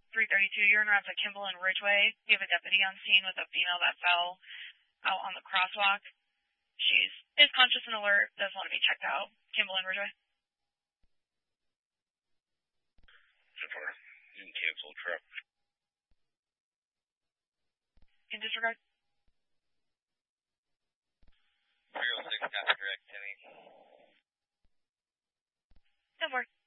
332, you're in route to Kimball and Ridgeway. You have a deputy on scene with a female that fell out on the crosswalk. Is conscious and alert, does want to be checked out. Kimball and Ridgeway. So far, you can cancel trip. In disregard. 306, copy direct, Timmy. 10-4.